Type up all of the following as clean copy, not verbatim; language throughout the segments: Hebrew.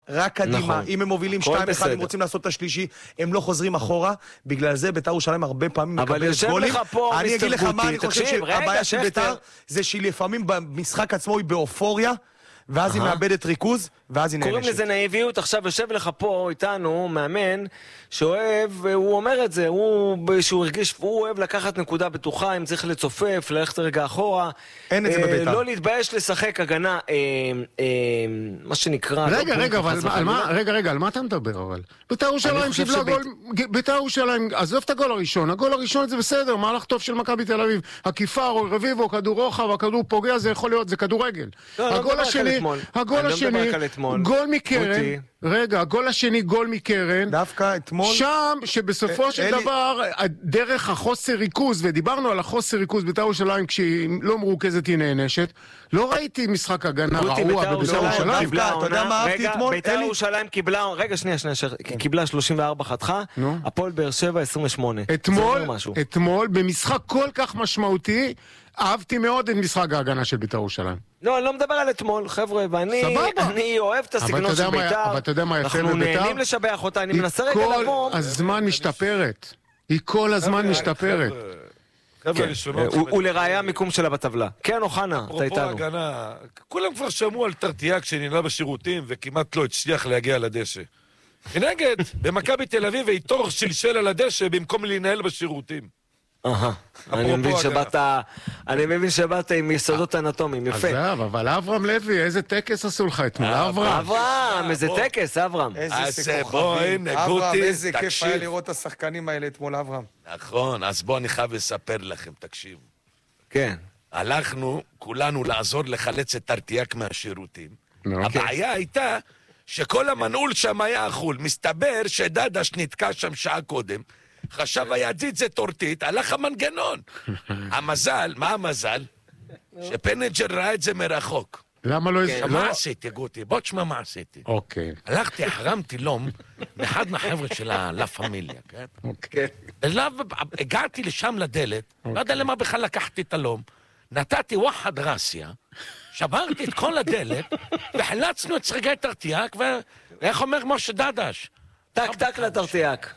רק קדימה, אם הם מובילים 2-1, הם רוצים לעשות את השלישי, הם לא חוזרים אחורה, בגלל זה בית"ר ירושלים הרבה פעמים מקבלת גולים. אני אגיד לך מה, אני חושב שהבעיה של בית"ר, זה שלפעמים במשחק עצמו היא באופוריה, ואז היא מאבדת ריכוז, ואז היא נענשת. קוראים לזה נאיביות. עכשיו יושב לך פה איתנו מאמן שאוהב, הוא אומר את זה, שהוא הרגיש, הוא אוהב לקחת נקודה בטוחה, אם צריך לצופף, ללכת רגע אחורה. אין את זה בבית"ר. לא להתבייש לשחק הגנה, מה שנקרא. רגע, על מה אתה מדבר אבל? בית"ר ירושלים קיבלה גול, בית"ר ירושלים, עזוב את הגול הראשון, הגול הראשון זה בסדר, מהלך טוב של מכבי תל אביב, עקיפה או רביבו, כדור רוחב, הכדור פוגע, זה יכול להיות, זה כדורגל. הגול השני, גול מקרן, רגע, הגול השני גול מקרן, דווקא אתמול, שם שבסופו של דבר דרך החוסר ריכוז, ודיברנו על החוסר ריכוז בית"ר ירושלים כשהיא לא מרוכזת היא נענשת, לא ראיתי משחק הגנה רעוע בבית"ר ירושלים. אתה יודע מה אהבתי אתמול? בית"ר ירושלים קיבלה, רגע שנייה, קיבלה 34 חתכה, הפועל באר שבע 28. אתמול במשחק כל כך משמעותי אהבתי מאוד את משחק ההגנה של בית"ר ירושלים. לא, אני לא מדבר על אתמול, חבר'ה, ואני אוהב את הסגנון של בית"ר. אבל אתה יודע מה יפה אנחנו בבית"ר? נהנים לשבח אותה, אני מנסה רגע לבוא. היא כל הזמן משתפרת. היא כל הזמן משתפרת. ולראיה מיקום שלה בטבלה. כן, אוחנה, אתה איתנו. אפרופו הגנה, כולם כבר שמעו על טרטיאק שננלה בשירותים וכמעט לא הצליח להגיע לדשא. מנגד, במכבי תל אביב היתור שלשל על הדשא במקום להנהל בשירותים. אני מבין שבאת עם יסודות אנטומיים, יפה. אבל אברהם לוי, איזה טקס עשו לך אתמול, אברהם, איזה טקס, אברהם. איזה כוכבים, אברהם, איזה כיף היה לראות את השחקנים האלה אתמול, אברהם. נכון, אז בוא אני חייב לספר לכם, תקשיבו. כן. הלכנו כולנו לעזור לחלץ את טרטיאק מהשירותים. הבעיה הייתה שכל המנעול שם היה אכול. מסתבר שדדש נתקע שם שעה קודם, חשב הידיד זה טורטית, הלך המנגנון. המזל, מה המזל? שפנג'ר ראה את זה מרחוק. למה לא... מה עשיתי, גוטי? בוא תשמע מה עשיתי. אוקיי. הלכתי, החרמתי לום מאחד מהחבר'ה של הלה פמיליה, כן? אוקיי. הגעתי לשם לדלת, לא יודע למה בכלל לקחתי את הלום, נתתי ווחד רסיה, שברתי את כל הדלת, וחלצנו את שרגי טרטיאק, ואיך אומר משה דדש? טק לטרטיאק.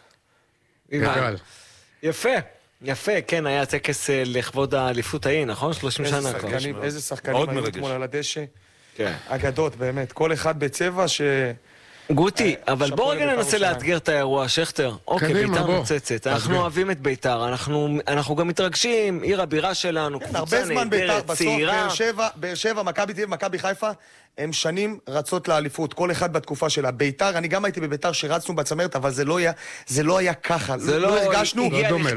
יפה, יפה, כן, היה טקס לכבוד האליפות ההיא, נכון? 30 שנה כבר. איזה שחקנים היו אתמול על הדשא. אגדות, באמת. כל אחד בצבע ש... גוטי, אבל בוא רגע ננסה לאתגר את האירוע, שכטר. אוקיי, בית"ר נוצצת. אנחנו אוהבים את בית"ר, אנחנו גם מתרגשים, עיר הבירה שלנו, קבוצה נהדרת, צעירה. באר שבע, מכבי תל אביב, מכבי חיפה, הם שנים רצות לאליפות, כל אחד בתקופה שלה. בית"ר, אני גם הייתי בבית"ר שרצנו בצמרת, אבל זה לא היה ככה. לא הרגשנו,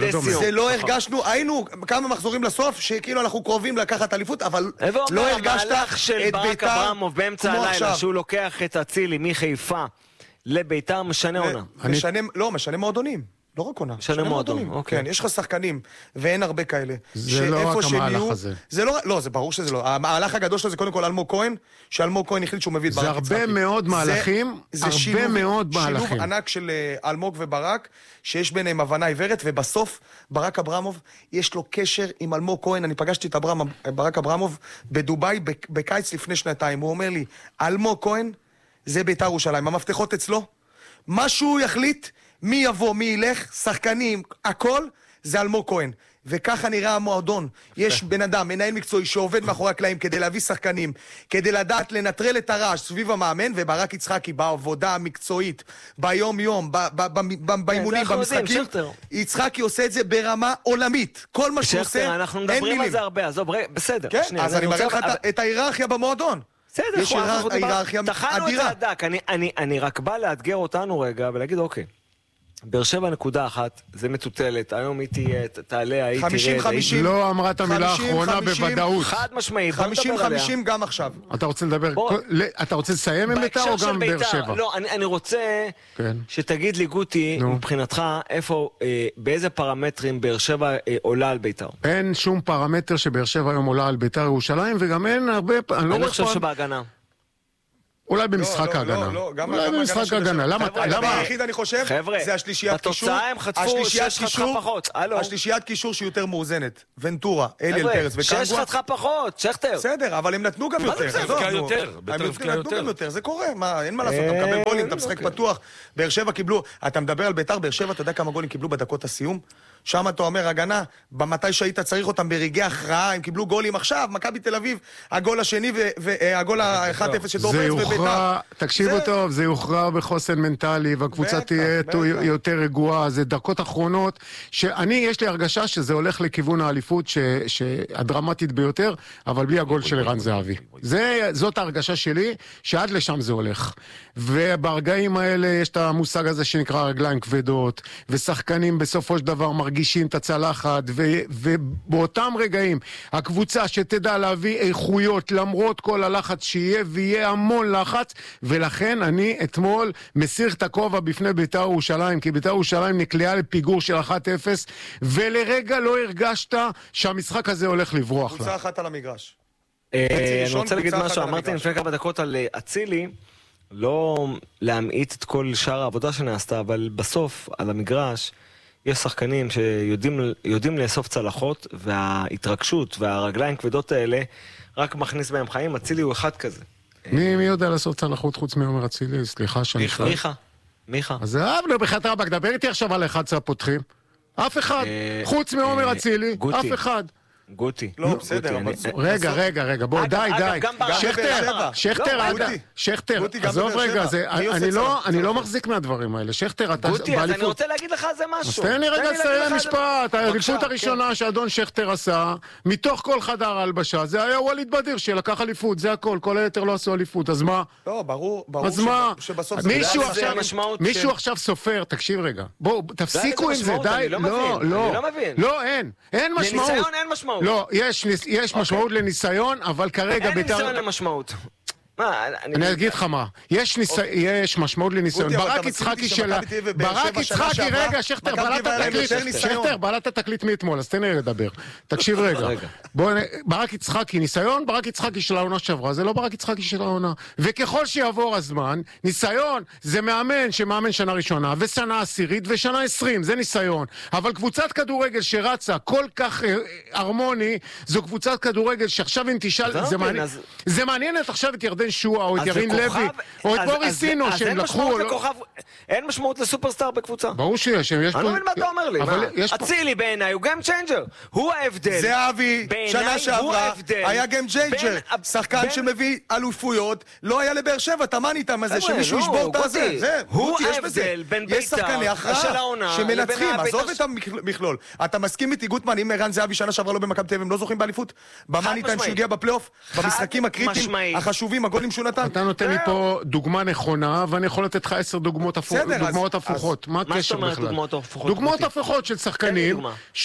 זה לא הרגשנו, היינו כמה מחזורים לסוף, שכאילו אנחנו קרובים לקחת אליפות, אבל לא הרגשת את בית"ר באמצע הלילה, שהוא לוקח את הצילי מחיפה לבית"ר, משנה עונה. לא, משנה מועדונים. לא רק עונה. משנה מועדון, אוקיי. כן, יש לך שחקנים, ואין הרבה כאלה. זה לא רק המהלך הזה. לא, זה ברור שזה לא. המהלך הגדול שלו זה קודם כל אלמוג כהן, שאלמוג כהן החליט שהוא מביא את ברק יצחקי. זה הרבה מאוד מהלכים, הרבה מאוד מהלכים. שילוב ענק של אלמוג וברק, שיש ביניהם הבנה עיוורת, ובסוף ברק אברמוב, יש לו קשר עם אלמוג כהן. אני פגשתי את ברק אברמוב בדוביי בקיץ לפני 2 הוא אומר לי, אלמוג כהן זה בית"ר ירושלים, המפתחות אצלו. מה שהוא יחליט, מי יבוא, מי ילך, שחקנים, הכל, זה אלמוג כהן. וככה נראה המועדון. יש בן אדם, מנהל מקצועי, שעובד מאחורי הקלעים כדי להביא שחקנים, כדי לדעת לנטרל את הרעש סביב המאמן, וברק יצחקי בעבודה המקצועית, ביום-יום, באימונים, במשחקים, יצחקי עושה את זה ברמה עולמית. כל מה שהוא עושה, אין מילים. אנחנו מדברים על זה הרבה, אז בסדר. כן, אז אני מראה לך את ההיררכיה במועדון. יש היררכיה אדירה. אני רק בא לאתגר אותנו רגע ולהגיד אוקיי, באר שבע 1, זה מטוטלת, היום היא תעלה, היא תרד. 50-50. לא אמרה את המילה האחרונה בוודאות. חד משמעית, 50-50 גם עכשיו. אתה רוצה לדבר, אתה רוצה לסיים עם בית"ר או גם באר שבע? לא, אני רוצה שתגיד לי גוטי, מבחינתך, איפה, באיזה פרמטרים באר שבע עולה על בית"ר? אין שום פרמטר שבאר שבע היום עולה על בית"ר ירושלים, וגם אין הרבה... אני חושב שבהגנה. אולי במשחק ההגנה. אולי במשחק ההגנה. למה? היחיד אני חושב, זה השלישיית קישור. בתוצאה הם חטפו 6 חתכה פחות. השלישיית קישור שהיא יותר מאוזנת. ונטורה, אליאל פרץ וקנגווה. 6 חתכה פחות, שכטר. בסדר, אבל הם נתנו גם יותר. הם נתנו גם יותר, זה קורה. אין מה לעשות, אתה מקבל גולים, אתה משחק פתוח. באר שבע קיבלו, אתה מדבר על בית"ר, באר שבע, אתה יודע כמה גולים קיבלו בדקות הסיום? שם אתה אומר, הגנה, במתי שהיית צריך אותם ברגעי הכרעה, הם קיבלו גולים עכשיו, מכבי תל אביב, הגול השני והגול ה-1-0 של דור פרץ בבית"ר. תקשיבו טוב, זה יוכרע בחוסן מנטלי, והקבוצה תהיה יותר רגועה, זה דקות אחרונות, יש לי הרגשה שזה הולך לכיוון האליפות הדרמטית ביותר, אבל בלי הגול של ערן זהבי. זאת ההרגשה שלי, שעד לשם זה הולך. וברגעים האלה יש את המושג הזה שנקרא רגליים כבדות, ושחקנים בסופו של דבר מרגישים את הצלחת, ובאותם רגעים, הקבוצה שתדע להביא איכויות, למרות כל הלחץ שיהיה, ויהיה המון לחץ, ולכן אני אתמול מסיר את הכובע בפני בית"ר ירושלים, כי בית"ר ירושלים נקלעה לפיגור של 1-0, ולרגע לא הרגשת שהמשחק הזה הולך לברוח לה. קבוצה אחת על המגרש. אני רוצה להגיד משהו, אמרתי לפני כמה דקות על אצילי, לא להמעיט את כל שאר העבודה שנעשתה, אבל בסוף, על המגרש, יש שחקנים שיודעים לאסוף צלחות, וההתרגשות והרגליים כבדות האלה רק מכניס בהם חיים. אצילי הוא אחד כזה. מי יודע לאסוף צלחות חוץ מעומר אצילי? סליחה שאני שואל. מיכה. אז אבנו בחת רבק, דבר איתי עכשיו על 11 הפותחים. אף אחד. חוץ מעומר אצילי, אף אחד. גוטי. לא, בסדר, אבל... רגע, בוא, די. שכטר, עזוב רגע, אני לא מחזיק מהדברים האלה. שכטר, אתה... גוטי, אז אני רוצה להגיד לך זה משהו. אז תן לי רגע לסיים משפט. האליפות הראשונה שאדון שכטר עשה, מתוך כל חדר ההלבשה, זה היה ווליד בדיר שלקח אליפות, זה הכל. כל היתר לא עשו אליפות, אז מה? לא, ברור שבסוף... מישהו עכשיו סופר, תקשיב רגע. בואו, תפסיקו עם זה, די. לא, אין משמעות. לא, יש משמעות לניסיון, אבל כרגע אין ניסיון למשמעות. אני אגיד לך מה, יש משמעות לניסיון. ברק יצחקי שלה, רגע, שכטר, בלעת תקליט מאתמול, אז תן לי לדבר. תקשיב רגע. ברק יצחקי ניסיון, ברק יצחקי של העונה שעברה, זה לא ברק יצחקי של העונה. וככל שיעבור הזמן, ניסיון זה מאמן שמאמן שנה ראשונה, ושנה עשירית ושנה 20, זה ניסיון. אבל קבוצת כדורגל שרצה כל כך הרמוני, זו קבוצת כדורגל שעכשיו אם תשאל, זה מעניינת עכשיו את ירדן שואה, או את ירין לוי, או את בוריסינו, שהם לקחו... אין משמעות לסופרסטאר בקבוצה. ברור שיש. אני לא מבין מה אתה אומר לי. אצילי בעיניי הוא גיים צ'יינג'ר. הוא ההבדל. זהבי, שנה שעברה, היה גיים צ'יינג'ר. שחקן שמביא אלופויות, לא היה לבאר שבע, תמן איתם הזה, שמישהו ישבור את הזה. הוא ההבדל בין בית"ר של העונה שמנצחים, עזוב את המכלול. אתה מסכים איתי גוטמן, אם ערן זהבי שנה שעברה לא במכבי תל אביב, הם לא זוכים באליפות? במאני טיים שהוא הגיע בפלייאוף, במשחקים הקריטיים החשובים, הגולים שהוא נתן. אתה נותן לי פה דוגמה נכונה, ואני יכול לתת לך 10 דוגמאות הפוכות. מה הקשר בכלל? דוגמאות הפוכות של שחקנים.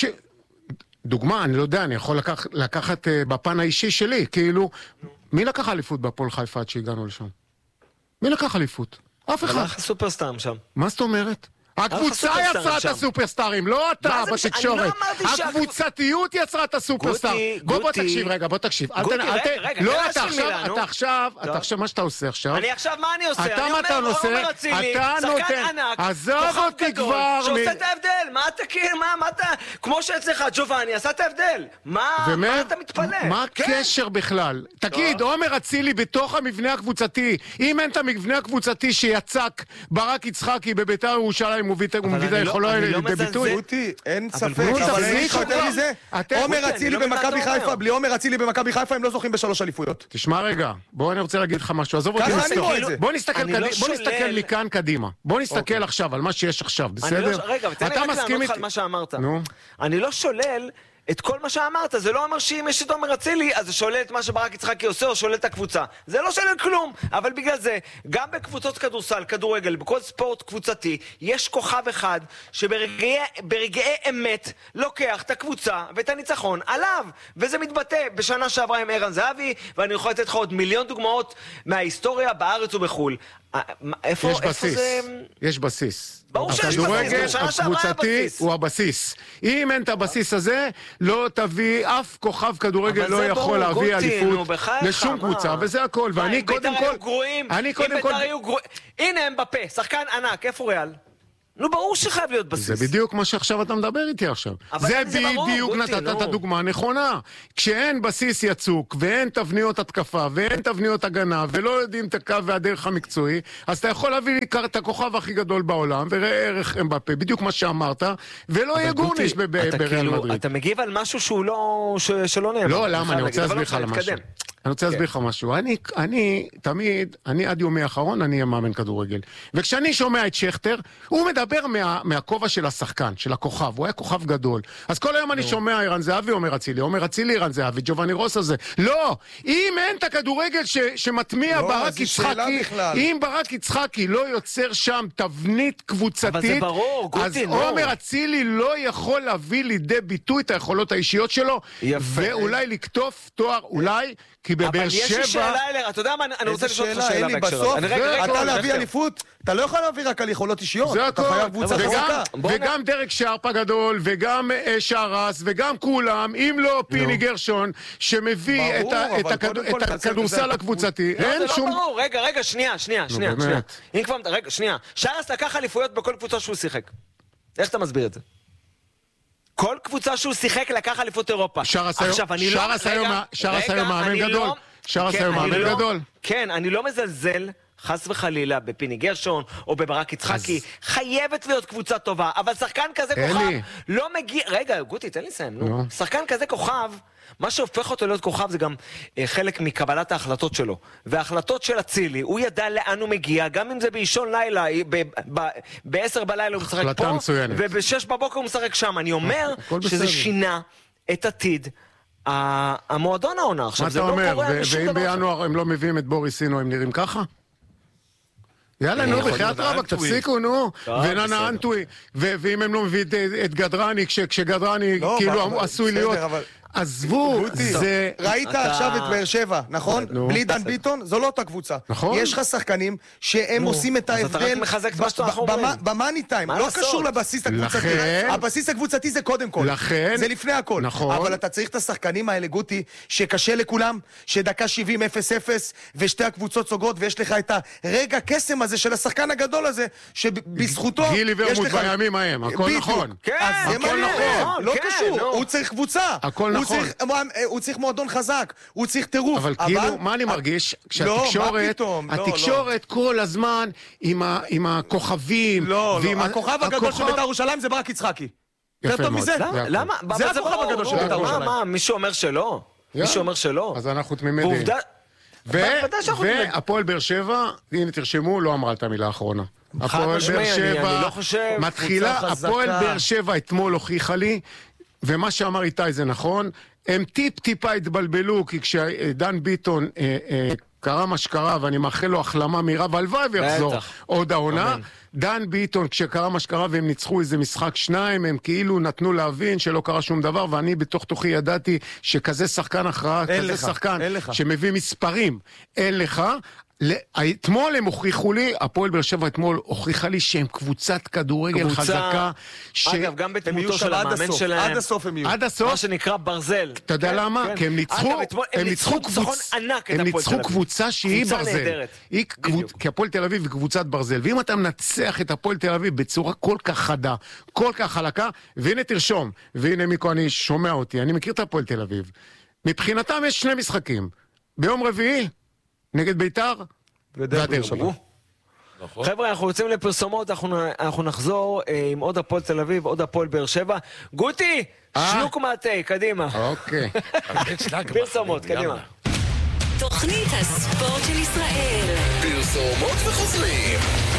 דוגמה, אני לא יודע, אני יכול לקחת בפן האישי שלי, כאילו, מי לקח אליפות בהפועל חיפה עד שהגענו לשם? מי לקח אליפות? אף אחד. הלך סופרסטאר שם. מה זאת אומרת? הקבוצה יצרה את הסופרסטרים, לא אתה בתקשורת. הקבוצתיות יצרה את הסופרסטרים. בוא תקשיב רגע, בוא תקשיב. לא, אתה עכשיו, מה שאתה עושה עכשיו. אני עכשיו, מה אני עושה? אתה מה אתה עושה? אתה נותן. עזוב אותי כבר. שעושה את ההבדל. מה אתה כאילו, מה אתה... כמו שאצלך, ג'ובאני, עשה את ההבדל. מה אתה מתפלא? מה הקשר בכלל? תגיד, עומר אצילי בתוך המבנה הקבוצתי, אם אין את המבנה הקבוצתי שיצק ברק יצחקי בבית"ר ירושלים ומוביל יכולו לידי ביטוי. אין ספק, אבל אין לך יותר מזה. עומר אצילי במכבי חיפה, בלי עומר אצילי במכבי חיפה הם לא זוכים ב3 אליפויות. תשמע רגע, בוא אני רוצה להגיד לך משהו, עזוב אותי לסתור. בוא נסתכל מכאן קדימה. בוא נסתכל עכשיו על מה שיש עכשיו, בסדר? רגע, ותן לי רק לענות לך על מה שאמרת. אני לא שולל את כל מה שאמרת, זה לא אומר שאם יש את עומר אצילי, אז זה שולל את מה שברק יצחקי עושה, או שולל את הקבוצה. זה לא שולל כלום, אבל בגלל זה, גם בקבוצות כדורסל, כדורגל, בכל ספורט קבוצתי, יש כוכב אחד שברגעי אמת לוקח את הקבוצה ואת הניצחון עליו. וזה מתבטא בשנה שעברה עם ערן זהבי, ואני יכול לתת לך עוד מיליון דוגמאות מההיסטוריה בארץ ובחול. איפה זה... יש בסיס. ברור שיש בסיס, הכדורגל הקבוצתי הוא הבסיס. אם אין את הבסיס הזה, לא תביא, אף כוכב כדורגל לא יכול להביא אליפות לשום קבוצה, וזה הכל. ואני קודם כל... הנה הם בפה, שחקן ענק, איפה ריאל? נו, ברור שחייב להיות בסיס. זה בדיוק מה שעכשיו אתה מדבר איתי עכשיו. זה בדיוק נתת את הדוגמה הנכונה. כשאין בסיס יצוק, ואין תבניות התקפה, ואין תבניות הגנה, ולא יודעים את הקו והדרך המקצועי, אז אתה יכול להביא את הכוכב הכי גדול בעולם, וראה ערך אמבפה, בדיוק מה שאמרת, ולא יהיה גורניש בריאל מדריד. אתה מגיב על משהו שלא נאמר. לא, למה? אני רוצה להסביר לך על משהו. אני רוצה להסביר לך משהו. אני עד יומי האחרון, אני אהיה מאמן כדורגל. וכשאני שומע את שכטר, הוא מדבר מהכובע של השחקן, של הכוכב. הוא היה כוכב גדול. אז כל היום אני שומע ערן זהבי, עומר אצילי, ערן זהבי, ג'ובאני רוס הזה. לא! אם אין את הכדורגל שמטמיע ברק יצחקי, אם ברק יצחקי לא יוצר שם תבנית קבוצתית, אז עומר אצילי לא יכול להביא לידי ביטוי את היכולות האישיות שלו, ואולי לקטוף תואר, אולי... כי בבאר שבע... אבל יש לי שאלה אליה, אתה יודע מה, אני רוצה לשאול אותך שאלה בהקשר. אתה להביא אליפות, אתה לא יכול להביא רק על יכולות אישיות. זה הכל. וגם דרק שרפ הגדול, וגם שרס, וגם כולם, אם לא פיני גרשון, שמביא את הכדורסל הקבוצתי, אין שום... לא ברור, רגע, שנייה. רגע, שנייה. שרס לקח אליפויות בכל קבוצה שהוא שיחק. איך אתה מסביר את זה? כל קבוצה שהוא שיחק לקח אליפות אירופה. שרס היום מאמן גדול. שרס היום מאמן גדול. כן, אני לא מזלזל חס וחלילה בפיני גרשון או בברק יצחקי. חייבת להיות קבוצה טובה, אבל שחקן כזה כוכב לא מגיע... רגע, גוטי, תן לי לסיים. שחקן כזה כוכב, מה שהופך אותו להיות כוכב זה גם חלק מקבלת ההחלטות שלו. וההחלטות של אצילי, הוא ידע לאן הוא מגיע, גם אם זה באישון לילה, ב-10 בלילה הוא משחק פה, וב-6 בבוקר הוא משחק שם. אני אומר שזה שינה את עתיד המועדון העונה. מה אתה אומר? ואם בינואר הם לא מביאים את בוריסינו, הם נראים ככה? יאללה, נו, בחיית רבק, תפסיקו, נו. וננה אנטוי. ואם הם לא מביאים את גדרני, כשגדרני כאילו עשוי להיות... עזבו, זה... ראית עכשיו את באר שבע, נכון? בלי דן ביטון, זו לא אותה קבוצה. נכון. יש לך שחקנים שהם עושים את ההבדל... אז אתה רק מחזק את מה שאתה אומרים. במאני טיים, לא קשור לבסיס הקבוצתי. הבסיס הקבוצתי זה קודם כל. זה לפני הכל. נכון. אבל אתה צריך את השחקנים האלה, גוטי, שקשה לכולם, שדקה 70 0-0, ושתי הקבוצות סוגרות, ויש לך את הרגע קסם הזה של השחקן הגדול הזה, שבזכותו... גילי ורמוט בימים ההם, הכל נכון. הכל נכון. לא קשור, הוא צריך קבוצה. הכל נכון. הוא צריך מועדון חזק, הוא צריך טירוף. אבל כאילו, מה אני מרגיש? התקשורת כל הזמן עם הכוכבים. לא, הכוכב הגדול של בית"ר ירושלים זה ברק יצחקי. יותר טוב מזה. למה? זה הכוכב הגדול של בית"ר ירושלים. מה? מישהו אומר שלא? מישהו אומר שלא? אז אנחנו תמימי דעים. והפועל באר שבע, הנה תרשמו, לא אמרה את המילה האחרונה. הפועל באר שבע מתחילה, הפועל באר שבע אתמול הוכיחה לי, ומה שאמר איתי זה נכון, הם טיפה התבלבלו, כי כשדן ביטון קרה מה שקרה, ואני מאחל לו החלמה מהירה, והלוואי ויחזור עוד העונה, דן ביטון כשקרה מה שקרה והם ניצחו איזה משחק 2, הם כאילו נתנו להבין שלא קרה שום דבר, ואני בתוך תוכי ידעתי שכזה שחקן הכרעה, כזה שחקן שמביא מספרים, אין לך, אתמול הם הוכיחו לי, הפועל באר שבע אתמול הוכיחה לי שהם קבוצת כדורגל חזקה. אגב, גם בתמותו של המאמן שלהם. עד הסוף הם יהיו. עד הסוף. מה שנקרא ברזל. אתה יודע למה? כי הם ניצחו קבוצה שהיא ברזל. כי הפועל תל אביב היא קבוצת ברזל. ואם אתה מנצח את הפועל תל אביב בצורה כל כך חדה, כל כך חלקה, והנה תרשום, והנה מיקו אני שומע אותי, אני מכיר את הפועל תל אביב. מבחינתם יש 2 משחקים. ביום רביעי, נגד ביתר והדרבי. חבר'ה, אנחנו יוצאים לפרסומות, אנחנו נחזור עם עוד הפועל תל אביב, עוד הפועל באר שבע. גוטי, שלוק מעטה, קדימה. אוקיי. פרסומות, קדימה. תוכנית הספורט של ישראל. פרסומות וחוזרים.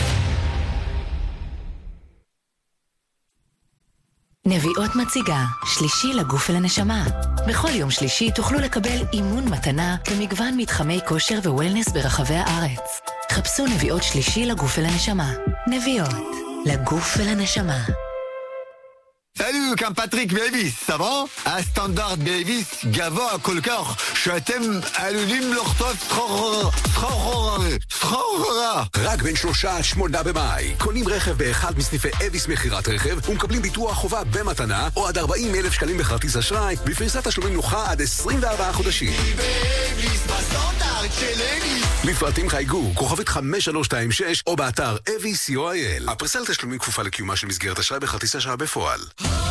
נביאות מציגה, שלישי לגוף ולנשמה. בכל יום שלישי תוכלו לקבל אימון מתנה במגוון מתחמי כושר ווולנס ברחבי הארץ. חפשו נביאות שלישי לגוף ולנשמה. נביאות, לגוף ולנשמה. Salut, כאן פטריק דייוויס, סבבה? הסטנדרט דייוויס גבוה כל כך שאתם עלולים לחטוף סחרחורה. רק בין 3 עד 8 במאי. קונים רכב באחד מסניפי אביס מחירת רכב ומקבלים ביטוח חובה במתנה או עד 40,000 שקלים בכרטיס אשראי בפריסת תשלומים נוחה עד 24 חודשים. לפרטים חייגו, כוכבית 5326 או באתר אביס.co.il. הפריסה לתשלומים כפופה לקיומה של מסגרת אשראי בכרטיס אשראי בפועל.